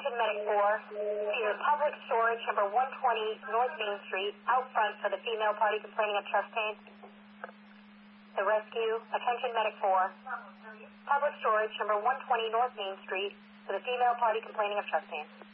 Attention Medic 4, Fear Public Storage, number 120 North Main Street, out front for the female party complaining of chest pain. The rescue, attention Medic 4, Public Storage, number 120 North Main Street, for the female party complaining of chest pain.